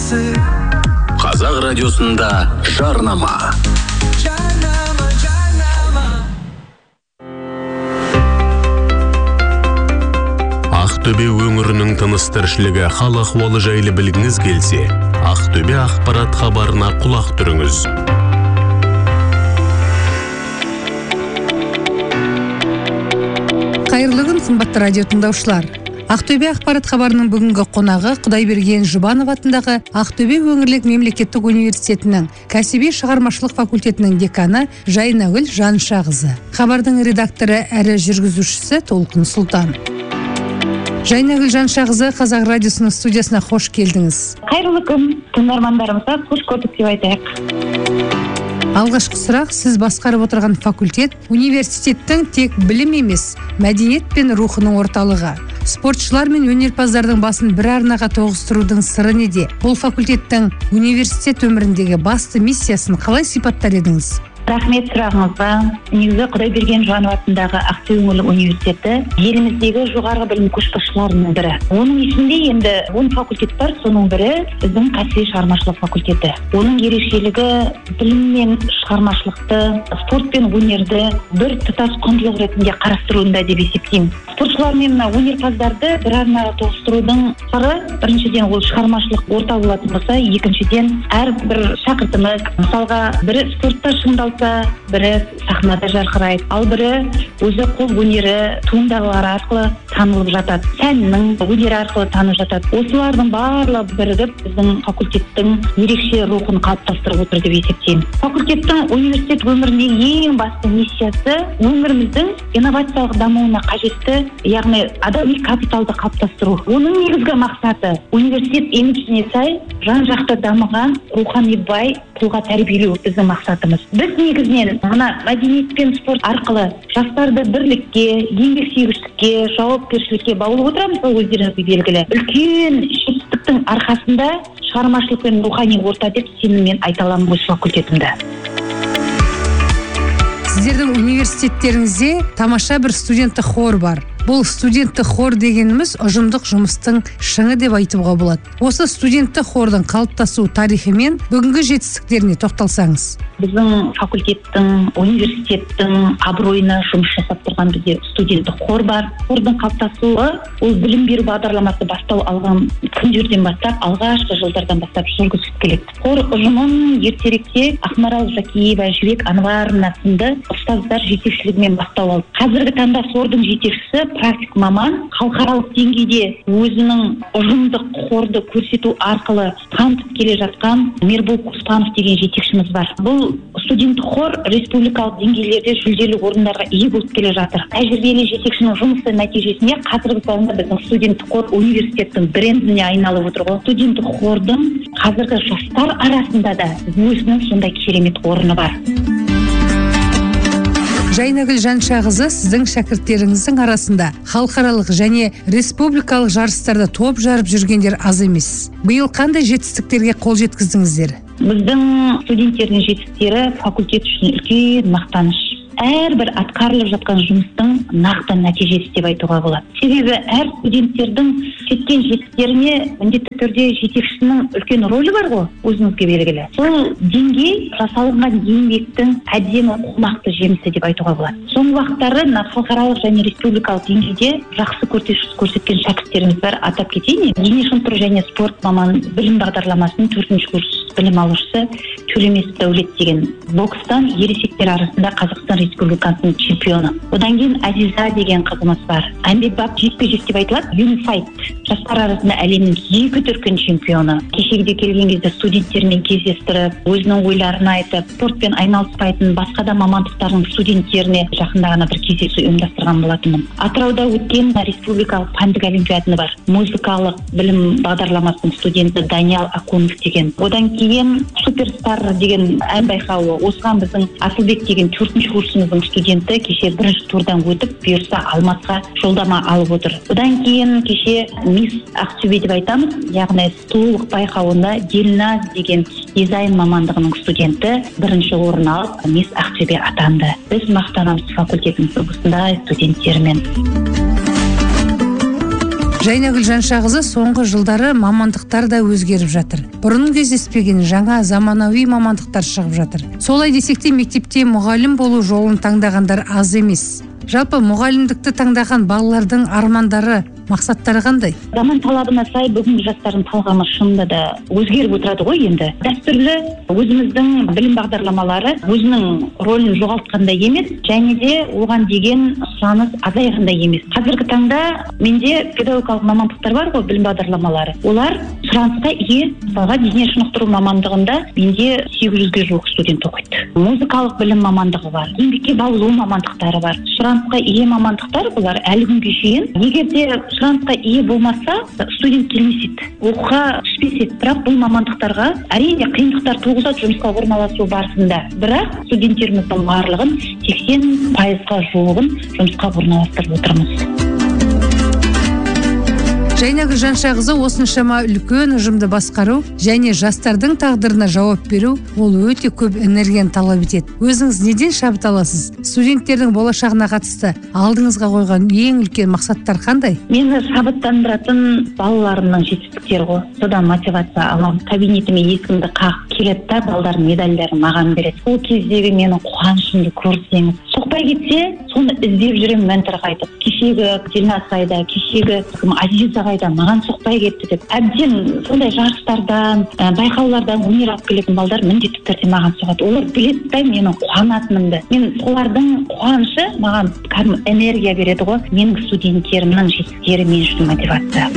Қазақ радиосында жарнама. Ақтөбе өңірінің тыныс-тіршілігі, хал ахуалы жайлы білгіңіз келсе, Ақтөбе ақпарат хабарына құлақ түріңіз. Қайырлы күн, қымбатты радио тыңдаушылар. Ақтөбе ақпарат хабарының бүгінгі қонағы Құдайберген Жұбанов атындағы Ақтөбе өңірлік мемлекеттік университетінің кәсіби шығармашылық факультетінің деканы Жайнагүл Жаншағызы. Хабардың редакторы әрі жүргізушісі Толқын Сұлтан. Жайнагүл Жаншағызы, Қазақ радиосының студиясына қош келдіңіз. Қайырлы күн, тыңдармандарымызға қош көрдік деп айтайық. Алғашқы сұрақ, сіз басқарып отырған факультет университеттің тек білім емес, мәдениет пен рухының орталығы. Спортшылар мен өнерпаздардың басын бір арнаға тоғыстырудың сыры неде? Бұл факультеттің университет өміріндегі басты миссиясын қалай сипаттар едіңіз? Рахмет сұрағыңызға. Негізі Құдайберген Жұбанов атындағы Ақтөбе өңірлік университеті еліміздегі жоғарғы білім көшбасшыларының бірі. Оның ішінде енді 10 факультет бар, соның бірі біздің кәсіби шығармашылық факультеті. Оның ерекшелігі білім мен шығармашылықты, спорт пен өнерді бір тұтас құндылық ретінде қарастыруында деп есептеймін. Спортшылар мен өнерпаздарды бір арнаға тоғыстырудың сыры, біріншіден ол шығармашылық орта болатын болса, екіншіден әрбір шәкіртіміз, мысалға бірі спортта шыңдалса, бірі сахнада жарқырайды, ал бірі өзі қол өнері туындылары арқылы танылып жатады, сәннің өнері арқылы танылып жатады. Осылардың барлығы бірігіп біздің факультеттің ерекше рухын қалыптастырып отыр деп есептеймін. Факультеттің университет өміріндегі ең басты миссиясы өңіріміздің инновациялық дамуына қажетті, яғни адами капиталды қалыптастыру. Оның негізгі мақсаты университет имиджіне сай жан-жақты дамыған рухани бай тұлға тәрбиелеу біздің мақсатымыз. Біз негізінен мына мәдениет пен спорт арқылы жастарды бірлікке, еңбексүйгіштікке, жауапкершілікке баулып отырамыз, өздеріңізге белгілі. Үлкен жетістіктің арқасында шығармашылық пен рухани орта деп сеніммен айта аламын осы факультетімді. Сіздердің университеттеріңізде тамаша бір студенттік хор бар. Бұл студенттік хор дегеніміз ұжымдық жұмыстың шыңы деп айтуға болады. Осы студенттік хордың қалыптасу тарихы мен бүгінгі жетістіктеріне тоқталсаңыз. Біздің факультеттің, университеттің абыройына жұмыс жасап тұрған бізде студенттік хор бар. Хордың қалыптасуы ол білім беру бағдарламасы бастау алған күндерден бастап, алғашқы жылдардан бастап жүргізіліп келеді. Хор ұжымын ертеректе Ақмарал Закиева, Жібек Анваровна сынды ұстаздар жетекшілігімен бастау алды. Қазіргі таңда хордың жетекшісі практик маман, халықаралық деңгейде өзінің ұжымдық хорды көрсету арқылы танытып келе жатқан Мербол Қоспанов деген жетекшіміз бар. Бұл студенттік хор республикалық деңгейлерде жүлделі орындарға ие болып келе жатыр. Тәжірибелі жетекшінің жұмысы нәтижесінде қазіргі таңда біздің студенттік хор университеттің брендіне айналып отыр ғой. Студенттік хордың қазіргі жастар арасында да өзінің сондай керемет орны бар. Жайнагүл Жаншағызы, сіздің шәкірттеріңіздің арасында халықаралық және республикалық жарыстарда топ жарып жүргендер аз емес. Биыл қандай жетістіктерге қол жеткіздіңіздер? Біздің студенттердің жетістіктері факультет үшін үлкен мақтаныш. Әрбір атқарылып жатқан жұмыстың нақты нәтижесі деп айтуға болады. Себебі әр студенттердің жеткен жетістіктеріне міндетті түрде жетекшінің үлкен рөлі бар ғой, өзіңізге белгілі. Сол деңгей жасалынған еңбектің әдемі қомақты жемісі деп айтуға болады. Соңғы уақыттары халықаралық және республикалық деңгейде жақсы көрсеткен шәкірттеріміз бар. Атап кетейін, дене шынықтыру және спорт маман білім бағдарламасының 4-ші курс білім алушысы Төлемесов Дәулет деген бокстан ересектер арасында Қазақстан Республикасының чемпионы. Одан кейін Азиза деген қызымыз бар. Әмбебап жекпе-жек деп айтылады, юнифайт. Жастар арасында әлемнің 2 дүркін чемпионы. Кешегіде келген кезде студенттермен кездестіріп, өзінің ойларын айтып, спортпен айналыспайтын басқа да мамандықтардың студенттеріне жақында ғана бір кездесу ұйымдастырған болатынмын. Атырауда өткен республикалық пәндік олимпиаданы бар. Музыкалық білім бағдарламасының студенті Даниял Акунов деген. Одан кейін Суперстар деген ән байқауы. Осыған біздің Асылбек деген 4-ші курсымыздың студенті кеше 1-ші турдан өтіп, бұйырса Алматыға жолдама алып отыр. Одан кейін кеше Мисс Ақтөбе деп айтамыз, яғни сұлулық байқауында Дильназ деген дизайн мамандығының студенті 1-ші орын алып, Мисс Ақтөбе атанды. Біз мақтанамыз факультетіміздің осындай студенттерімен. Жайнагүл Жаншақызы соңғы жылдары мамандықтар да өзгеріп жатыр. Бұрын кездеспеген жаңа заманауи мамандықтар шығып жатыр. Солай десек те мектепте мұғалім болу жолын таңдағандар аз емес. Жалпы мұғалімдікті таңдаған балалардың армандары, мақсаттары қандай? Заман талабына сай бүгінгі жастардың талғамы шынында да өзгеріп отырады ғой енді. Дәстүрлі өзіміздің білім бағдарламалары өзінің рөлін жоғалтқандай емес, және де оған деген сұраныс азайғандай емес. Қазіргі таңда менде педагогикалық мамандықтар бар ғой, білім бағдарламалары. Олар сұранысқа ие. Мысалға дене шынықтыру мамандығында менде 800-ге жуық студент оқиды. Музыкалық білім мамандығы бар, еңбекке баулу мамандықтары бар. Сұранысқа ие мамандықтар бұлар әлі күнге шейін. Егер де сұранысқа ие болмаса, студент келмес еді, оқуға түспес еді. Бірақ бұл мамандықтарға әрине қиындықтар туғызады жұмысқа орналасу барысында. Бірақ студенттеріміздің барлығын 80%-ға жуығын жұмысқа орналастырып отырмыз. Жайнагүл Жаншақызы осыншама үлкен ұжымды басқару және жастардың тағдырына жауап беру ол өте көп энергияны талап етеді. Өзіңіз неден шабыт аласыз? Студенттердің болашағына қатысты алдыңызға қойған ең үлкен мақсаттар қандай? Мені шабыттандыратын балаларымның жетістіктері ғой. Содан мотивация аламын. Кабинетіме есігімді қағып келеді да, балалардың медальдарын маған береді. Сол кездегі менің қуанышымды көрсеңіз, соқпай кетсе, соны іздеп жүремін ментор қайтып. Кешегі Дильназ қайда, кешегі Азиза қайда, маған соқпай кетті деп. Әбден сондай жарыстардан, байқаулардан өнер алып келетін балдар міндетті түрде маған соғады. Олар біледі да менің қуанатынымды. Мен солардың қуанышы маған энергия береді ғой. Менің студенттерімнің жетістіктері мен үшін мотивация.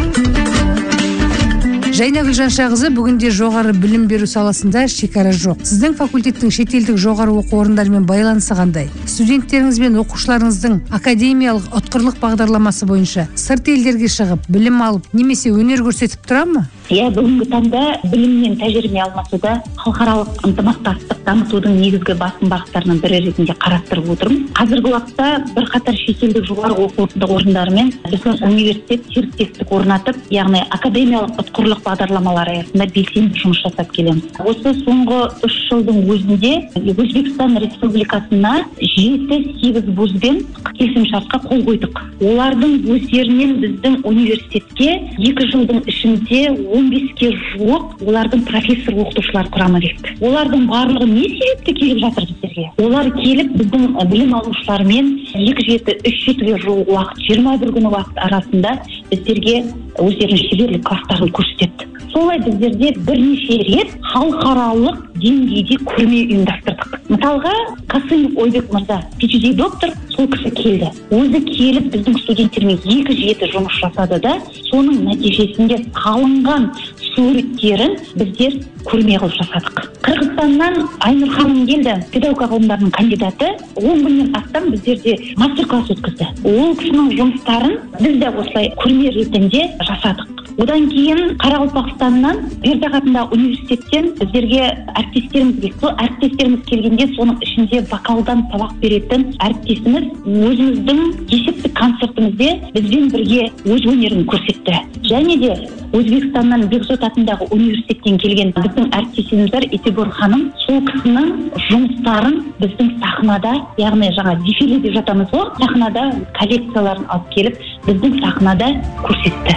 Жайнагүл Жаншақызы, бүгінде жоғары білім беру саласында шекара жоқ. Сіздің факультеттің шетелдік жоғары оқу орындарымен байланысы қандай? Студенттеріңіз бен оқушыларыңыздың академиялық ұтқырлық бағдарламасы бойынша сырт елдерге шығып, білім алып, немесе өнер көрсетіп тұра ма? Иә, бүгінгі таңда білім мен тәжірибе алмасуда халықаралық ынтымақтастық дамытудың негізгі басым бағыттарының бірі ретінде қарастырып отырмыз. Қазіргі уақытта бірқатар шетелдік жоғары оқу орындарымен біздің университет серіктестік орнатып, яғни академиялық ұтқырлық бағдарламалар аясында белсенді жұмыс жасап келеміз. Осы соңғы 3 жылдың өзінде Өзбекстан Республикасына 7-8 вузбен келісімшартқа қол қойдық. Олардың өздерінен біздің университетке 2 жылдың ішінде 15-ге жуық олардың профессор оқытушылар құрамы кетті. Олардың барлығы не себепті келіп жатыр біздерге? Олар келіп біздің білім алушылармен 2-7-3-7-ге жуық уақыт, 21 күні уақыт арасында біздерге өздерінің шеберлік класстарын көрсетті. Солай біздерде бірнеше рет халықаралық деңгейде көрме ұйымдастырдық. Мысалға, Қасымов Ойбек мырза, PhD доктор, сол кісі келді. Өзі келіп біздің студенттермен 2-7 жұмыс жасады да, соның нәтижесінде салынған суреттерін біздер көрме қылып жасадық. Қырғызстаннан Айнұр ханым келді, педагогика ғылымдарының кандидаты, 10 күннен астам біздерде мастер-класс өткізді. Ол кісінің жұмыстарын біз де осылай көрме ретінде жасадық. Одан кейін Қарақалпақстаннан Бердіқи атындағы университеттен біздерге әріптестеріміз келді. Сол әріптестеріміз келгенде соның ішінде вокалдан сабақ беретін әріптесіміз өзіміздің есептік концертімізде бізбен бірге өз өнерін көрсетті. Және де Өзбекстаннан Бекзот атындағы университеттен келген біздің әріптесіміз Этибор ханым сол кісінің жұмыстарын біздің сахнада, яғни жаңа дефиле деп жатамыз ғой, сахнада коллекцияларын алып келіп біздің сахнада көрсетті.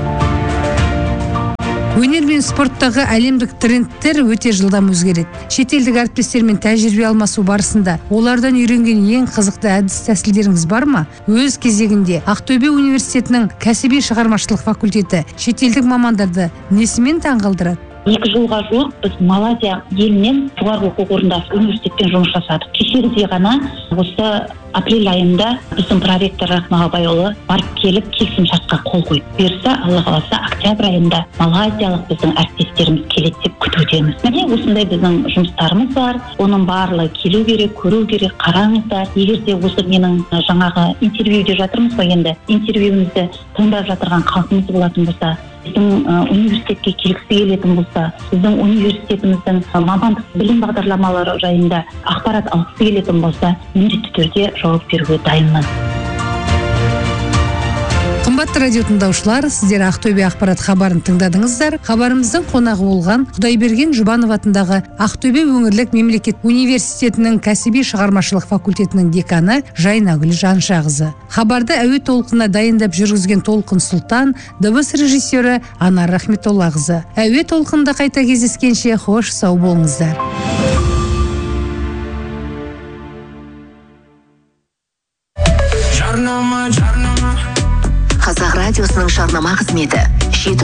Өнер мен спорттағы әлемдік трендтер өте жылдам өзгереді. Шетелдік әріптестермен тәжірибе алмасу барысында олардан үйренген ең қызықты әдіс-тәсілдеріңіз бар ма? Өз кезегінде Ақтөбе университетінің кәсіби шығармашылық факультеті шетелдік мамандарды несімен таңғалдырады? 2 жылға жуық біз Малайзия елінен жоғары оқу орнында университетпен жұмыс жасадық. Кешегідей ғана осы апрель айында біздің проректор Рахма Абайұлы барып келіп келісімшартқа қол қойды. Бұйырса, Алла қаласа, октябрь айында малайзиялық біздің әріптестеріміз келеді деп күтудеміз. Міне осындай біздің жұмыстарымыз бар. Оның барлығы келу керек, көру керек, қараңыздар. Егер де осы менің жаңағы интервьюде жатырмыз ғой енді, интервьюімізді тыңдап жатырған халқымыз болатын болса, біздің университетке келгісі келетін болса, біздің университетіміздің мамандық білім бағдарламалары жайында ақпарат алғысы келетін болса, міндетті түрде жауап беруге дайынмын. Қымбатты радио тыңдаушылар, сіздер Ақтөбе ақпарат хабарын тыңдадыңыздар. Хабарымыздың қонағы болған Құдайберген Жұбанов атындағы Ақтөбе өңірлік мемлекеттік университетінің кәсіби шығармашылық факультетінің деканы Жайнагүл Жаншағызы. Хабарды әуе толқынына дайындап жүргізген Толқын Сұлтан, дыбыс режиссері Анар Рахметоллақызы. Әуе толқында қайта кездескенше хош сау болыңыздар. Қазақ радиосының жарнама қызметі